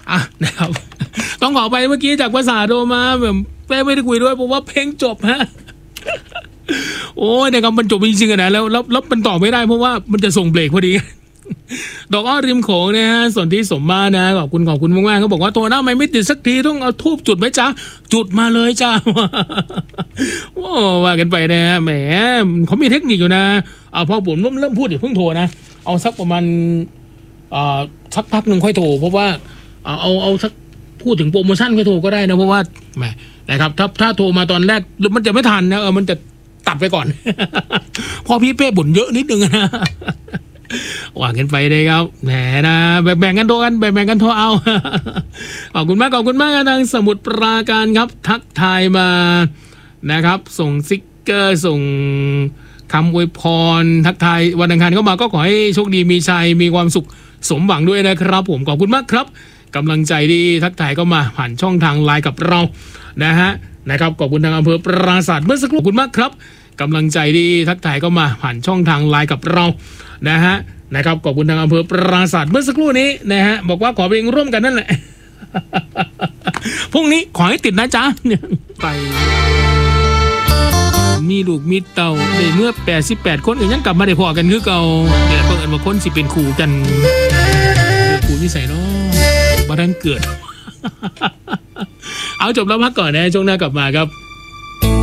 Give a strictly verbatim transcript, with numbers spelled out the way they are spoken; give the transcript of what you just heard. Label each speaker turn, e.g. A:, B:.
A: อ่ะนะครับต้องขอไปเมื่อกี้จากภาษาโทรมาแบบไม่ได้คุยด้วยเพราะว่าเพลงจบฮะโอ้ยนะครับมันจบจริงๆนะแล้วแล้วแล้วมันต่อไม่ได้เพราะว่ามันจะส่งเบรกพอดีดอกอ้อริมโขงนะฮะส่วนที่สมมานะขอบคุณขอบคุณมากๆเขาบอกว่าโทรหน้าไม่ไม่ติดสักทีต้องเอาทูบจุดไหมจ๊ะจุดมาเลยจ้าโอ้ว่ากันไปนะฮะแหมเขามีเทคนิคอยู่นะเอาพอผมเริ่มเริ่มพูดเดี๋ยวเพิ่งโทรนะเอาสักประมาณอ่าสักพักหนึ่งค่อยโทรเพราะว่าเอาเอาเอาสักพูดถึงโปรโมชั่นค่อยโทรก็ได้นะเพราะว่าแหมนะครับถ้าถ้าโทรมาตอนแรกมันจะไม่ทันนะเออมันจะตัดไปก่อนพอพี่เป้บ่นเยอะนิดนึงนะว่ากันไปเลยครับแหมนะแบ่งกันโทรกันแบ่งกันโทรเอาขอบคุณมากขอบคุณมากทางสมุทรปราการครับทักทายมานะครับส่งซิกเกอร์ส่งคำอวยพรทักทายวันอังคารเข้ามาก็ขอให้โชคดีมีชัยมีความสุขสมหวังด้วยนะครับผมขอบคุณมากครับกำลังใจที่ทักทายเข้ามาผ่านช่องทางไลน์กับเรานะฮะนะครับขอบคุณทางอำเภอปราสาทเมื่อสักครู่ขอบคุณมากครับกำลังใจที่ทักทายเข้ามาผ่านช่องทางไลน์กับเรานะฮะนะครับขอบคุณทางอำเภอปราสาทเมื่อสักครู่นี้นะฮะบอกว่าขอเพลงร่วมกันนั่นแหละพรุ่งนี้ขอให้ติดนะจ๊ะไปมีลูกมีเต่าในเมื่อแปดสิบแปดคนยังกลับมาได้พอกันคือเก่าเดี๋ยวเพิ่งเอิ้นว่าคนสิเป็นคู่กันคู่ที่ใส่เนาะบ้านเกิดเอาจบแล้วพักก่อนนะช่วงหน้ากลับมาครับ